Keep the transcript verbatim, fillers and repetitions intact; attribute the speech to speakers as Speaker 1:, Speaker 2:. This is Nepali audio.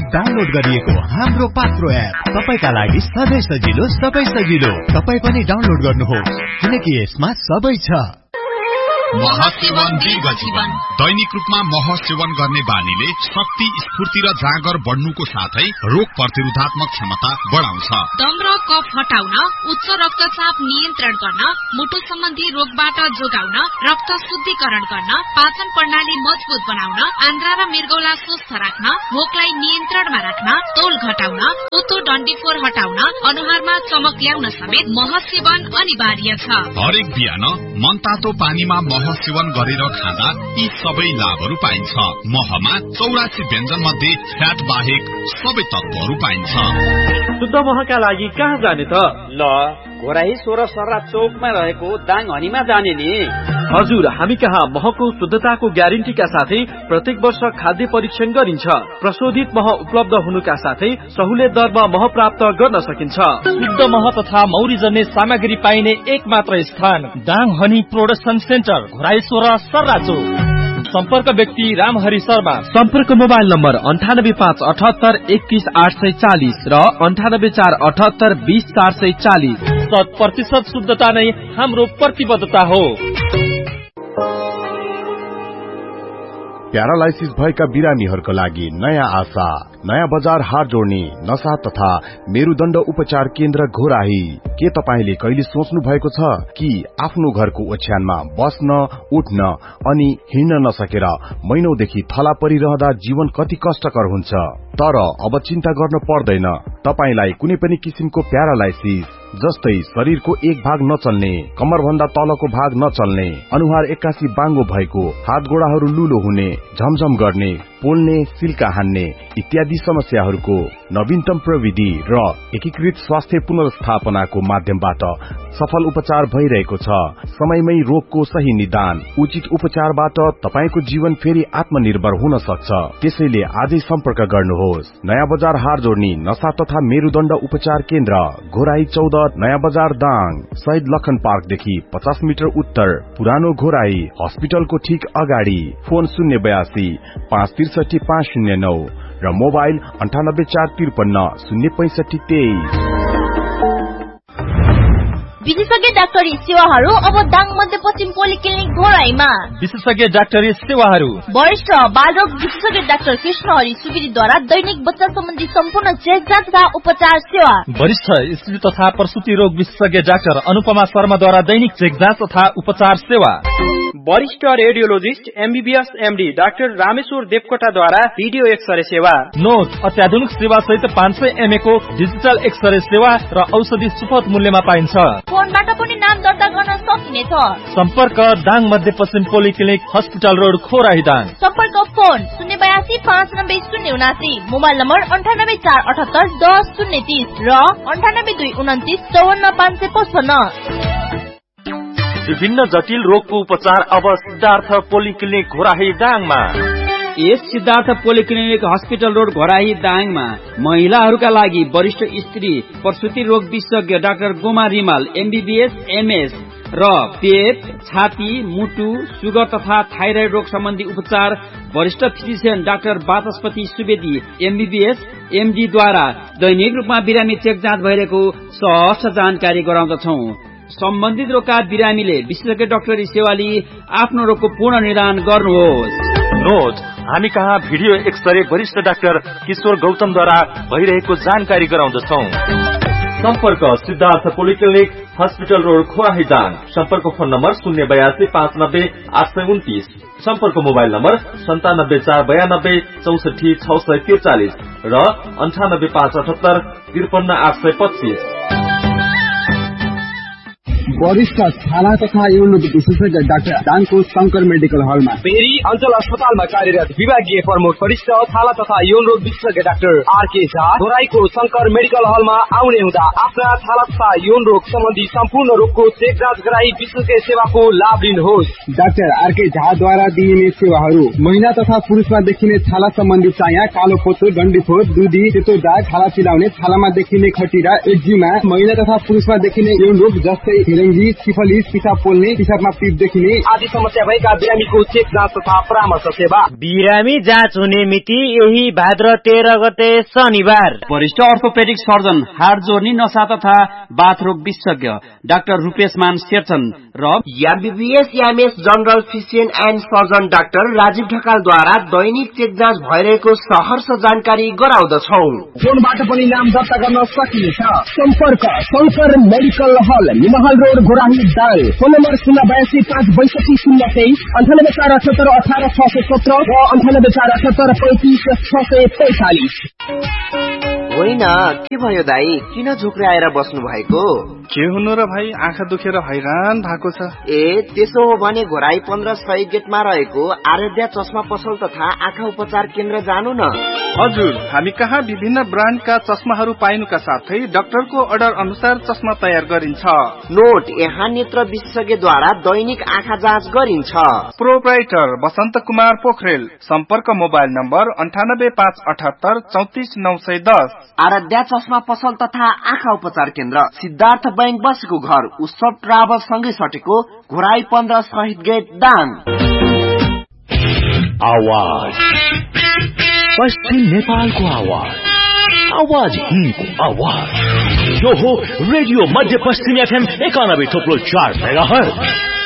Speaker 1: डाउनलोड गरिएको हाम्रो पात्रो एप तपाईका लागि सधैँ सजिलो सबै सजिलो। तपाई पनि डाउनलोड गर्नुहोस् किनकि यसमा सबै छ।
Speaker 2: महसेवन दीर्घ जीवन। दैनिक रूपमा मह सेवन गर्ने बानीले शक्ति, स्फूर्ति र जाँगर बढ्नुको साथै रोग प्रतिरोधात्मक क्षमता बढाउँछ।
Speaker 3: दम र कफ हटाउन, उच्च रक्तचाप नियन्त्रण गर्न, मुटु सम्बन्धी रोगबाट जोगाउन, रक्त शुद्धिकरण गर्न, पाचन प्रणाली मजबुत बनाउन, आन्द्रा र मृगौला स्वस्थ राख्न, भोकलाई नियन्त्रणमा राख्न, तौल घटाउन, पोतो डन्डीफोर हटाउन, अनुहारमा चमक ल्याउन समेत मह सेवन अनिवार्य छ।
Speaker 2: हरेक बिहान मनतातो पानीमा मह सेवन गरेर खाँदा यी सबै लाभहरू पाइन्छ। महमा चौरासी व्यञ्जन मध्ये फ्याट बाहेक सबै तत्वहरू पाइन्छ।
Speaker 4: शुद्ध महका लागि कहाँ जाने त?
Speaker 5: ल घोराही सोह्र सर्रा चौकमा रहेको दाङ हनीमा जाने नि।
Speaker 4: हजुर, हामी कहाँ महको शुद्धताको ग्यारेन्टीका साथै प्रत्येक वर्ष खाद्य परीक्षण गरिन्छ। प्रशोधित मह उपलब्ध हुनुका साथै सहुलियत दरमा मह प्राप्त गर्न सकिन्छ।
Speaker 6: शुद्ध मह तथा मौरी जन्ने सामग्री पाइने एक मात्र स्थान Dang honey production centre, Ghorahi सोह्र सर्रा चौक। सम्पर्क व्यक्ति रामहरि शर्मा।
Speaker 4: सम्पर्क मोबाइल नम्बर अन्ठानब्बे पाँच अठहत्तर एक्कीस आठ सय चालिस र अन्ठानब्बे चार अठहत्तर बीस चार सय चालिस।
Speaker 6: शत प्रतिशत शुद्धता नै हाम्रो प्रतिबद्धता हो।
Speaker 7: प्यारालाइसिस भएका बिरामीहरूका लागि नयाँ आशा, नयाँ बजार हात जोड्ने नशा तथा मेरुदण्ड उपचार केन्द्र घोराही। के तपाईले कहिले सोच्नु भएको छ कि आफ्नो घरको ओछ्यानमा बस्न, उठ्न अनि हिँड्न नसकेर महिनौदेखि थला परिरहँदा जीवन कति कष्टकर हुन्छ? तर अब चिन्ता गर्न पर्दैन। तपाईलाई कुनै पनि किसिमको प्यारालाइसिस जस्तै शरीरको एक भाग नचल्ने, कमर भन्दा तलको भाग नचल्ने, अनुहार एक्कासी बाङ्गो भएको, हात गोडाहरू लुलो हुने, झमझम गर्ने, पोल्ने, सिल्का हान्ने इत्यादि समस्याहरूको नवीनतम प्रविधि र एकीकृत स्वास्थ्य पुनर्स्थापनाको माध्यमबाट सफल उपचार भइरहेको छ। समयमै रोगको सही निदान, उचित उपचारबाट तपाईको जीवन फेरि आत्मनिर्भर हुन सक्छ। त्यसैले आजै सम्पर्क गर्नुहोस्। नयाँ बजार हार जोड्ने नशा तथा मेरुदण्ड उपचार केन्द्र, घोराही चौध, नयाँ बजार दाङ, शहीद लखन पार्कदेखि पचास मिटर उत्तर, पुरानो घोराही हस्पिटलको ठीक अगाडि। फोन शून्य बयासी पाँच त्रिसठी पाँच शून्य नौ र मोबाइल अन्ठानब्बे चार त्रिपन्न शून्य पैंसठी तेइस।
Speaker 8: विशेषज्ञ डाक्टरी सेवाहरू अब दाङ मध्यपश्चिम पोलिक्लिनिक घोराहीमा।
Speaker 6: विशेषज्ञ डाक्टरी सेवाहरू
Speaker 8: वरिष्ठ बालरोग विशेषज्ञ डाक्टर कृष्ण हरि सुवेदीद्वारा दैनिक बच्चा सम्बन्धी सम्पूर्ण चेकजाँच तथा उपचार सेवा।
Speaker 6: वरिष्ठ स्त्री तथा प्रसूति रोग विशेषज्ञ डाक्टर अनुपमा शर्माद्वारा दैनिक चेकजाँच तथा उपचार सेवा।
Speaker 4: वरिष्ठ radiologist MBBS MD doctor Rameshwar देवकोटाद्वारा video x-ray सेवा।
Speaker 6: नोट अत्याधुनिक सेवा सहित पाँच सय एमए को डिजिटल एक्सरे सेवा र औषधि सुपथ मूल्यमा पाइन्छ।
Speaker 8: फोनबाट पनि नाम दर्ता गर्न सकिनेछ।
Speaker 6: सम्पर्क दाङ मध्यपश्चिम polyclinic hospital road Ghorahi Dang.
Speaker 8: सम्पर्क फोन शून्य बयासी पाँच नब्बे शून्य उनासी, मोबाइल नम्बर अन्ठानब्बे चार अठहत्तर दस शून्य तीस र अन्ठानब्बे दुई उन्तिस चौवन्न पाँच सय पचपन्न।
Speaker 6: विभिन्न जटिल रोगको उपचार अब सिद्धार्थ पोलिक्लिनिक घोराही दाङमा।
Speaker 5: यस Siddhartha polyclinic hospital road Ghorahi दाङमा महिलाहरूका लागि वरिष्ठ स्त्री प्रसूति रोग विशेषज्ञ doctor Goma Rimal MBBS MS र पेट, छाती, मुटु, सुगर तथा थाइराइड रोग सम्बन्धी उपचार वरिष्ठ फिजिशियन डाक्टर वाचस्पति सुवेदी एमबीबीएस एमडी द्वारा दैनिक रूपमा बिरामी चेक जाँच भइरहेको सहज जानकारी गराउँदछौ। सम्बन्धित रोगका बिरामीले विशेषज्ञ डाक्टरी सेवा लिई आफ्नो रोगको पूर्ण निदान गर्नुहोस्।
Speaker 6: नोट हामी कहाँ भिडियो एक्सरे वरिष्ठ डाक्टर किशोर गौतमद्वारा भइरहेको जानकारी गराउँदछौ। सम्पर्क Siddhartha polyclinic hospital road Ghorahi Dang. सम्पर्क फोन नम्बर शून्य बयासी पाँच नब्बे आठ सय उन्तिस। सम्पर्क मोबाइल नम्बर सन्तानब्बे चार बयानब्बे चौसठी छ सय त्रिचालिस र अन्ठानब्बे पाँच अठहत्तर त्रिपन्न आठ सय पच्चीस।
Speaker 9: वरिष्ठ छाला तथा यौन विशेषज्ञ डाक्टर दाङको शंकर मेडिकल हलमा।
Speaker 10: फेरि अञ्चल अस्पतालमा कार्यरत विभागीय प्रमुख वरिष्ठ छाला तथा यौन रोग विशेषज्ञ doctor RK Jha घोराहीको Shankar medical हलमा आउने हुँदा आफ्ना छाला तथा यौन रोग सम्बन्धी सम्पूर्ण रोगको चेक जाँच गराई विशेषज्ञ सेवाको लाभ लिनुहोस्।
Speaker 9: डाक्टर आरके झाद्वारा दिइने सेवाहरू महिला तथा पुरुषमा देखिने छाला सम्बन्धी चाया, कालो पोतो, डन्डीफोर, दुधी, सेतो दाग, छाला चिलाउने, छालामा देखिने खटिरा, एक्जिमा, महिला तथा पुरुषमा देखिने यौन रोग जस्तै धेरै डेंगी, सिफलिस, पिसाब पोल्ने, पिसाबमा पिप देखिने
Speaker 10: आदि समस्या भएका बिरामीको चेक जाँच तथा परामर्श सेवा।
Speaker 11: बिरामी जाँच हुने मिति यही भाद्र तेह्र गते शनिबार।
Speaker 5: वरिष्ठ अर्थोपेडिक सर्जन, हाड जोर्नी, नसा तथा बाथरोग विशेषज्ञ डाक्टर रूपेश मान शेरचन र
Speaker 12: MBBS MS general physician and surgeon doctor Rajiv ढकालद्वारा Dainik check जाँच भइरहेको सहर्ष जानकारी गराउँदछौ।
Speaker 10: फोनबाट पनि नाम दर्ता गर्न सकिनेछ। सम्पर्क शंकर मेडिकल हल, निमहल रोड, गोराही दाङ। फोन नम्बर शून्य बयासी पाँच बैसठी शून्य तेइस, अन्ठानब्बे चार अठहत्तर अठार छ सय सत्र र अन्ठानब्बे चार अठहत्तर पैंतिस छ सय पैंतालिस।
Speaker 12: होइन, के भयो दाई, किन झोक्राएर बस्नु भएको?
Speaker 13: के हुनु र भाइ, आँखा दुखेर हैरान भएको छ।
Speaker 12: ए त्यसो हो भने घोराई पन्ध्र सय गेटमा रहेको आराध्या चस्मा पसल तथा आँखा उपचार केन्द्र जानु न।
Speaker 13: हजुर, हामी कहाँ विभिन्न ब्रान्डका चस्माहरू पाइनुका साथै डाक्टरको अर्डर अनुसार चस्मा तयार गरिन्छ।
Speaker 12: नोट, यहाँ नेत्र विशेषज्ञद्वारा दैनिक आँखा जाँच गरिन्छ।
Speaker 13: प्रोप्राइटर बसन्त कुमार पोखरेल। सम्पर्क मोबाइल नम्बर अन्ठानब्बे पाँच अठहत्तर चौतिस नौ सय दस।
Speaker 12: आराध्या चस्मा पसल तथा आँखा उपचार केन्द्र, सिद्धार्थ बैंक बसेको घर, उत्सव ट्राभल सँगै सटेको घोराई पन्ध्र शहीद गेट दाङ।
Speaker 1: आवाज पश्चिम नेपालको आवाज, आवाज हिन्दको आवाज। यो हो रेडियो मध्य पश्चिम एफएम एकानब्बे थोप्लो चार मेगाहर्ज।